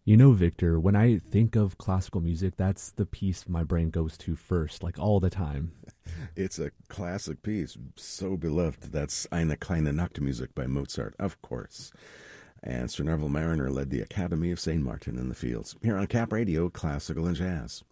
You know, Victor, when I think of classical music, that's the piece my brain goes to first, like all the time. It's a classic piece, so beloved. That's Eine kleine Nachtmusik by Mozart, of course. And Sir Neville Mariner led the Academy of St. Martin in the Fields. Here on Cap Radio, Classical and Jazz.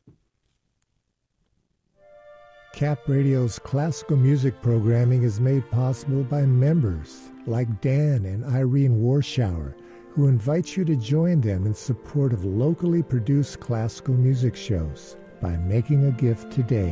Cap Radio's classical music programming is made possible by members like Dan and Irene Warschauer, who invite you to join them in support of locally produced classical music shows by making a gift today.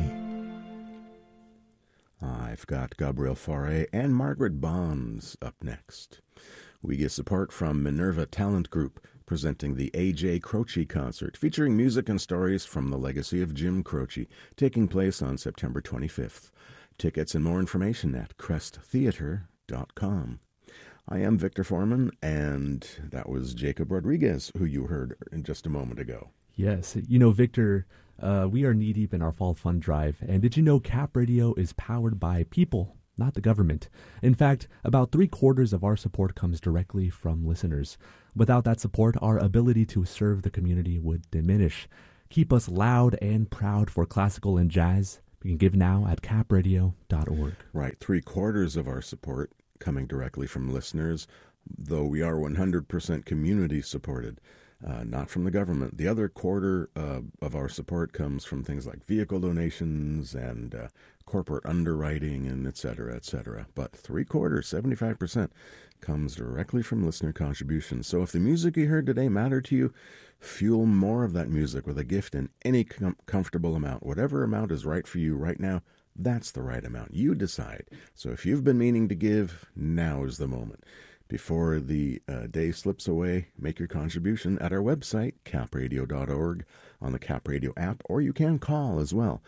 I've got Gabrielle Fauré and Margaret Bonds up next. We get support from Minerva Talent Group, presenting the A.J. Croce Concert, featuring music and stories from the legacy of Jim Croce, taking place on September 25th. Tickets and more information at cresttheater.com. I am Victor Foreman, and that was Jacob Rodriguez, who you heard in just a moment ago. Yes, you know, Victor, we are knee-deep in our fall fund drive, and did you know Cap Radio is powered by people, not the government? In fact, about 3/4 of our support comes directly from listeners. Without that support, our ability to serve the community would diminish. Keep us loud and proud for classical and jazz. You can give now at capradio.org. Right, 3/4 of our support coming directly from listeners, though we are 100% community supported, not from the government. The other quarter of our support comes from things like vehicle donations and corporate underwriting and et cetera, et cetera. But 3/4, 75%, comes directly from listener contributions. So if the music you heard today mattered to you, fuel more of that music with a gift in any comfortable amount. Whatever amount is right for you right now, that's the right amount. You decide. So if you've been meaning to give, now is the moment. Before the day slips away, make your contribution at our website, capradio.org, on the Cap Radio app, or you can call as well,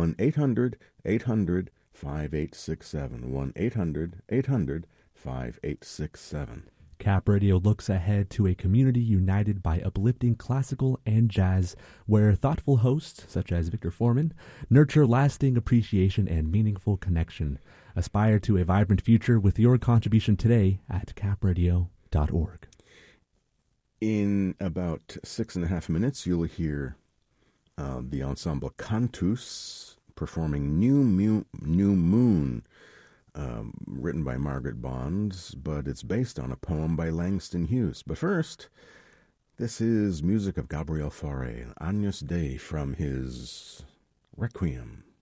1-800-800-5867, 1-800-800-5867. Cap Radio looks ahead to a community united by uplifting classical and jazz, where thoughtful hosts, such as Victor Foreman, nurture lasting appreciation and meaningful connection. Aspire to a vibrant future with your contribution today at capradio.org. In about 6.5 minutes, you'll hear the ensemble Cantus performing New Moon, written by Margaret Bonds, but it's based on a poem by Langston Hughes. But first, this is music of Gabriel Fauré, Agnus Dei, from his Requiem.